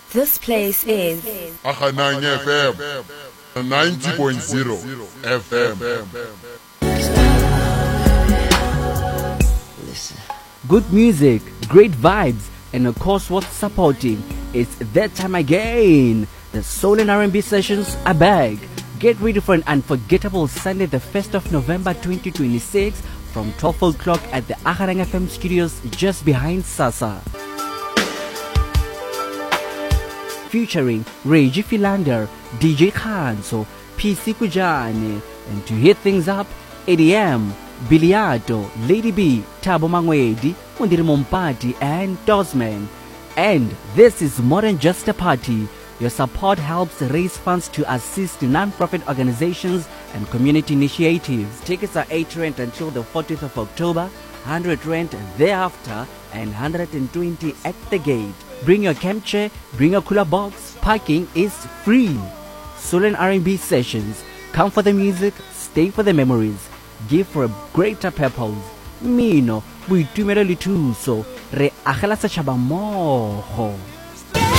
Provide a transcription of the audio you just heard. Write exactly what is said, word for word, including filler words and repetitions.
This place is Akhananya F M, ninety point zero F M. Good music, great vibes, and of course worth supporting. It's that time again. The Soul and R and B sessions are back. Get ready for an unforgettable Sunday, the first of November twenty twenty-six, from twelve o'clock at the Akharang F M studios just behind Sasa. Featuring Reggie Philander, D J Khanso, P C Kujane, and to hit things up, A D M, Biliato, Lady B, Tabo Mangwedi, Mundiri Mompati, and Dosman. And this is more than just a party. Your support helps raise funds to assist non-profit organizations and community initiatives. Tickets are eight rand until the fourteenth of October, one hundred rand thereafter, and one hundred twenty at the gate. Bring your camp chair, bring a cooler box. Parking is free. Soul and R and B sessions. Come for the music, stay for the memories. Give for a greater purpose. Mino, we do me too, so re agela setšhaba mmogo.